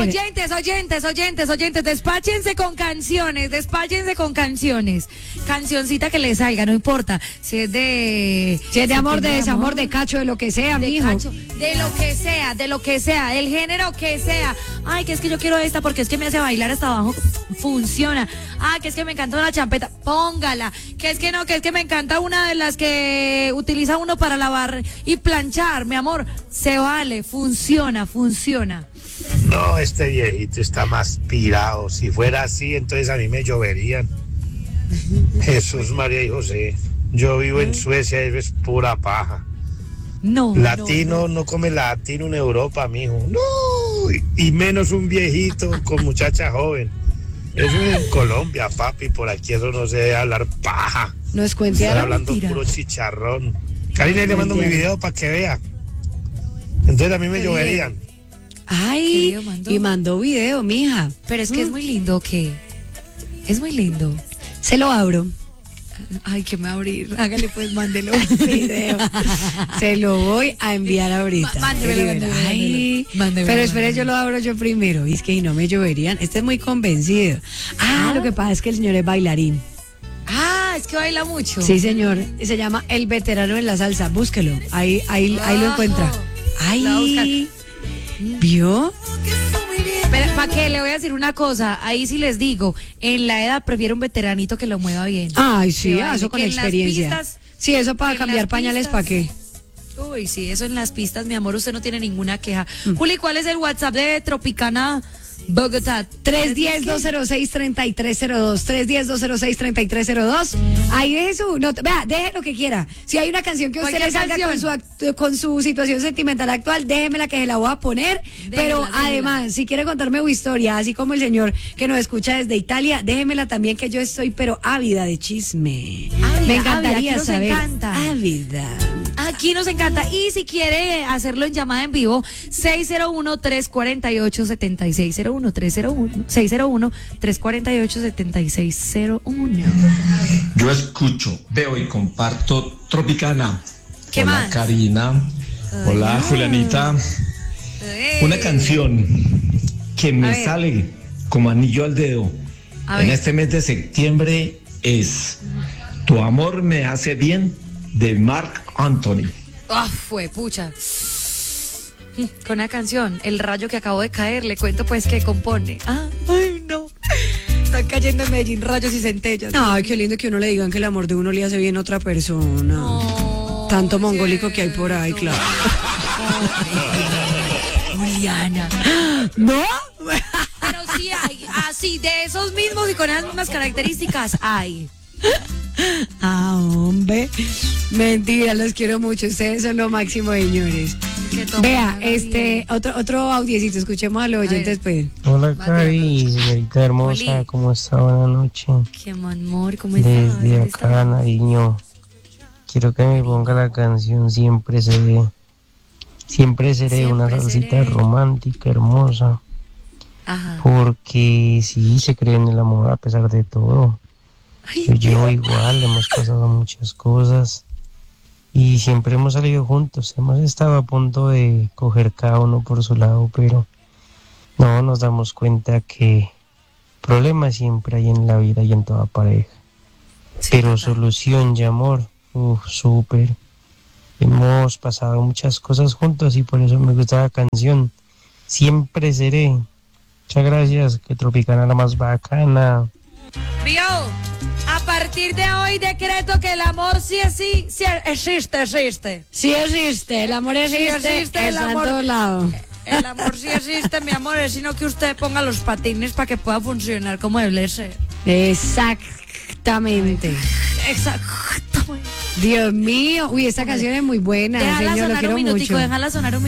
Oyentes, despáchense con canciones. Cancioncita que les salga, no importa. Si es de amor, de desamor, de cacho, de lo que sea, mijo. De lo que sea, el género que sea. Ay, que es que yo quiero esta porque es que me hace bailar hasta abajo. Funciona. Ah, que es que me encanta una champeta. Póngala. Que es que no, que es que me encanta una de las que utiliza uno para lavar y planchar, mi amor. Se vale, funciona. No, este viejito está más pirado. Si fuera así, entonces a mí me lloverían. Jesús, María y José. Yo vivo en Suecia y es pura paja. Latino no come latino en Europa, mijo. No, y menos un viejito con muchacha joven. Eso es en Colombia, papi. Por aquí eso no se debe hablar paja. Nos cuente Están hablando mentira. puro chicharrón. Karina, le mando mi video para que vea. Entonces a mí me lloverían. Ay, y mandó video, mija. Pero es que es muy lindo, ¿qué? Es muy lindo. Se lo abro. Ay, que me va a abrir. Hágale pues, mándelo. Video. Se lo voy a enviar ahorita. Mándemelo. Ay, Mándemelo. pero espere, yo lo abro yo primero. Y es que no me lloverían. Este es muy convencido. Lo que pasa es que el señor es bailarín. Es que baila mucho. Sí, señor. Se llama El Veterano en la Salsa. Búsquelo. Ahí lo encuentra. Ay, ¿vio? Pero ¿para qué? Le voy a decir una cosa. Ahí sí les digo, en la edad prefiero un veteranito que lo mueva bien. Ay, sí, Que eso con que en las experiencia. pistas, Sí, eso para en cambiar las pañales, ¿para qué? Uy, sí, eso en las pistas, mi amor, usted no tiene ninguna queja. Juli, ¿cuál es el WhatsApp de Tropicana Bogotá? 310-206-3302. 310-206-3302. Ahí deje su nota. Vea, deje lo que quiera. Si hay una canción que a usted le salga con su situación sentimental actual, déjemela que se la voy a poner. Pero además, si quiere contarme su historia, así como el señor que nos escucha desde Italia, déjemela también, que yo estoy pero ávida de chisme. Me encantaría saber. Ávida. Aquí nos encanta. Y si quiere hacerlo en llamada en vivo, 601-348-7601. 601-348-7601. Yo escucho, veo y comparto Tropicana. ¿Qué Hola, más? Karina. Hola, Julianita. Una canción que me sale como anillo al dedo en este mes de septiembre es Tu amor me hace bien, de Marc Anthony. Fue pucha. Con una canción, El rayo que acabo de caer, le cuento pues que compone. Ay, no. Están cayendo en Medellín rayos y centellas. Ay, qué lindo que uno le digan que el amor de uno le hace bien a otra persona. No, Tanto mongólico que hay por ahí, claro. Juliana. ¿No? Pero sí hay, así, de esos mismos y con las mismas características hay. Hombre. Mentira, los quiero mucho. Ustedes son lo máximo, señores. Vea, otro audiecito, escuchemos a los oyentes, pues. Hola, Cari, señorita hermosa, Oli. ¿cómo está? Buenas noches. Qué amor, ¿cómo estás? Desde acá, Nariño, quiero que me ponga la canción Siempre Seré. Siempre seré, una salsita romántica, hermosa. Ajá. Porque sí, se cree en el amor a pesar de todo. Yo llevo igual, hemos pasado muchas cosas. Y siempre hemos salido juntos, hemos estado a punto de coger cada uno por su lado, pero no nos damos cuenta que problemas siempre hay en la vida y en toda pareja. Sí, Pero total. solución y amor, súper. Hemos pasado muchas cosas juntos y por eso me gusta la canción. Siempre seré. Muchas gracias, que Tropicana la más bacana. Vio, a partir de hoy decreto que el amor sí existe. Sí existe, el amor existe, existe, el está amor. en todos lados. El amor sí existe, mi amor, es sino que usted ponga los patines para que pueda funcionar como debe ser. Exactamente. Exacto. Dios mío, uy, esta canción es muy buena, Déjala señor, lo sonar quiero un minutico, mucho. déjala sonar un